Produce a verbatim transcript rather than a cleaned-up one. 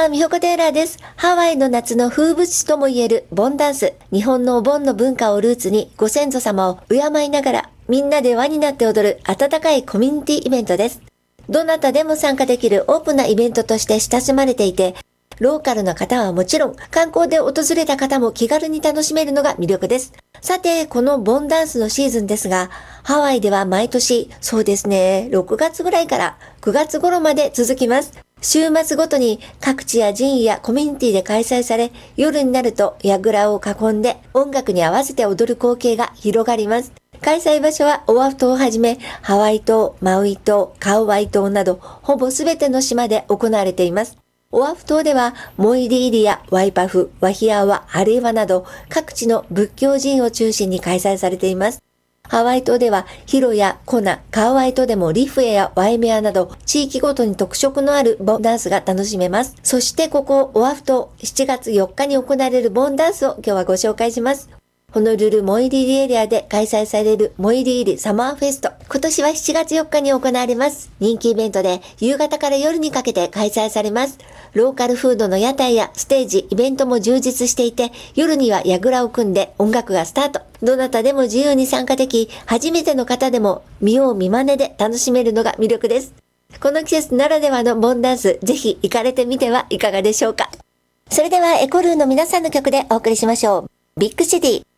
は、みほこテイラーです。ハワイの夏の風物詩ともいえるボンダンス。日本のお盆の文化をルーツにご先祖様を敬いながらみんなで輪になって踊る温かいコミュニティイベントです。どなたでも参加できるオープンなイベントとして親しまれていて、ローカルな方はもちろん観光で訪れた方も気軽に楽しめるのが魅力です。さて、このボンダンスのシーズンですが、ハワイでは毎年、そうですね、ろくがつぐらいからくがつ頃まで続きます。週末ごとに各地や寺院やコミュニティで開催され、夜になると櫓を囲んで音楽に合わせて踊る光景が広がります。開催場所はオアフ島をはじめ、ハワイ島、マウイ島、カウアイ島など、ほぼすべての島で行われています。オアフ島では、モイリーリやワイパフ、ワヒアワ、ハレイワなど、各地の仏教寺院を中心に開催されています。ハワイ島では、ヒロやコナ、カウアイ島でもリフエやワイメアなど、地域ごとに特色のあるボンダンスが楽しめます。そしてここ、オアフ島、しちがつよっかに行われるボンダンスを今日はご紹介します。ホノルルモイリーリエリアで開催されるモイリーリサマーフェスト。今年はしちがつよっかに行われます。人気イベントで夕方から夜にかけて開催されます。ローカルフードの屋台やステージ、イベントも充実していて、夜には櫓を組んで音楽がスタート。どなたでも自由に参加でき、初めての方でも見よう見まねで楽しめるのが魅力です。この季節ならではのボンダンス、ぜひ行かれてみてはいかがでしょうか。それではエコルーの皆さんの曲でお送りしましょう。ビッグシティ。